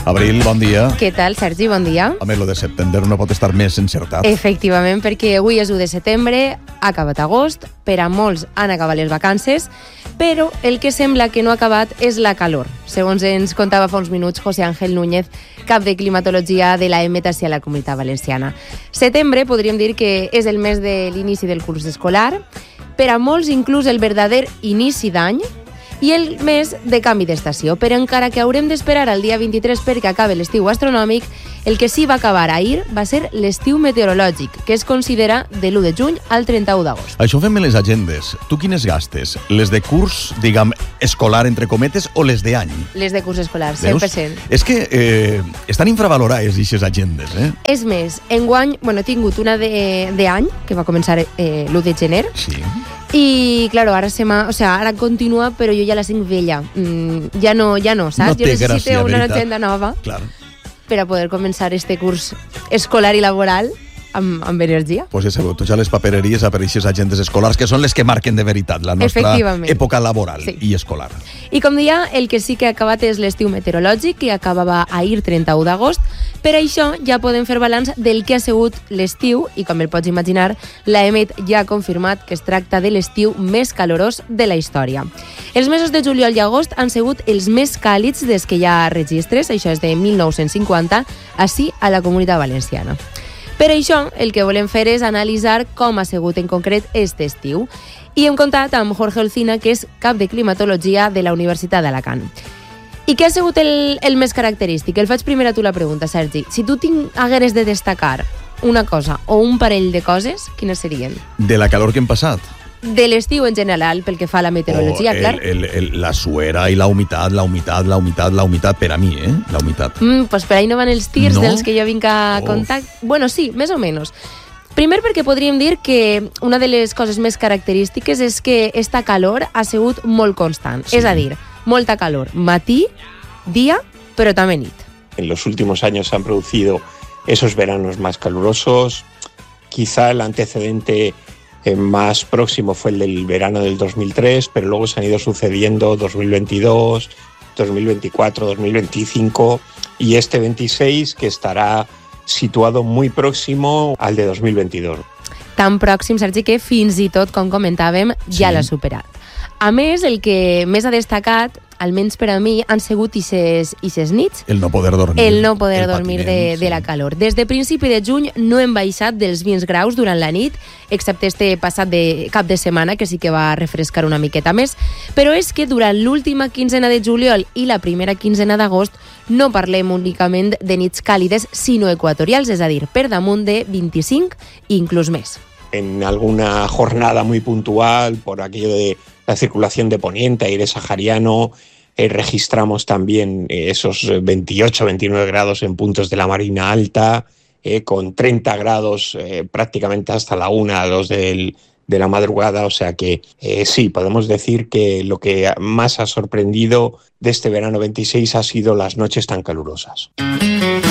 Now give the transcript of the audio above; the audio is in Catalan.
Abril, bon dia. Què tal, Sergi? Bon dia. Home, lo de setembre no pot estar més encertat. Efectivament, perquè avui és 1 de setembre, ha acabat agost, per a molts han acabat les vacances, però el que sembla que no ha acabat és la calor. Segons ens contava fa uns minuts José Ángel Núñez, cap de climatologia de la EMET a la Comunitat Valenciana. Setembre podríem dir que és el mes de l'inici del curs escolar, per a molts inclús el verdader inici d'any, i el mes de canvi d'estació. Però encara que haurem d'esperar al dia 23 perquè acabe l'estiu astronòmic, el que sí va acabar ahir va ser l'estiu meteorològic, que es considera de l'1 de juny al 31 d'agost. Això fem en les agendes. Tu quines gastes? Les de curs, diguem, escolar, entre cometes, o les d'any? Les de curs escolar, 100%. Veus? És que estan infravalorades, aquestes agendes, És més, enguany, he tingut una d'any, que va començar l'1 de gener, Sí. i, claro, ara continua, però jo ja la tinc vella. Ja no, saps? No té jo necessito gràcia, una veritat. agenda nova Clar. per a poder començar este curs escolar i laboral amb energia. Pues ja sabeu, tots a les papereries apareixen agendes escolars, que són les que marquen de veritat la nostra època laboral i escolar. I com deia, el que sí que ha acabat és l'estiu meteorològic, que acabava ahir 31 d'agost. Per això ja podem fer balanç del que ha sigut l'estiu i, com el pots imaginar, la EMET ja ha confirmat que es tracta de l'estiu més calorós de la història. Els mesos de juliol i agost han sigut els més càlids des que hi ha registres, això és de 1950, ací a la Comunitat Valenciana. Per això, el que volem fer és analitzar com ha sigut en concret aquest estiu. I hem comptat amb Jorge Olcina, que és cap de climatologia de la Universitat d'Alacant. I què ha sigut el més característic? El faig primer a tu la pregunta, Sergi. Si tu hagueres de destacar una cosa o un parell de coses, quines serien? De la calor que hem passat. De l'estiu en general, pel que fa a la meteorologia, clar. La suera i la humitat, per a mi, la humitat. Pues per ahí no van els tirs dels que jo vinc a contar. Bueno, sí, més o menys. Primer perquè podríem dir que una de les coses més característiques és que esta calor ha sigut molt constant. Sí. És a dir, molta calor, matí, día, pero también nit. En los últimos años se han producido esos veranos más calurosos. Quizá el antecedente más próximo fue el del verano del 2003, pero luego se han ido sucediendo 2022, 2024, 2025 y este 26, que estarà situado muy próximo al de 2022. Tan pròxim, Sergi, que fins i tot, com comentàvem, ja l'ha superat. A més, el que més ha destacat, almenys per a mi, han sigut ixes nits. El no poder dormir. El no poder dormir de la calor. Des de principi de juny no hem baixat dels 20 graus durant la nit, excepte este passat cap de setmana, que sí que va refrescar una miqueta més. Però és que durant l'última quinzena de juliol i la primera quinzena d'agost no parlem únicament de nits càlides, sinó equatorials, és a dir, per damunt de 25 i inclús més. En alguna jornada muy puntual, por aquello de la circulación de poniente, aire sahariano, registramos también esos 28, 29 grados en puntos de la Marina Alta, con 30 grados prácticamente hasta la 1, 2 de la madrugada. O sea que sí, podemos decir que lo que más ha sorprendido de este verano 26 ha sido las noches tan calurosas.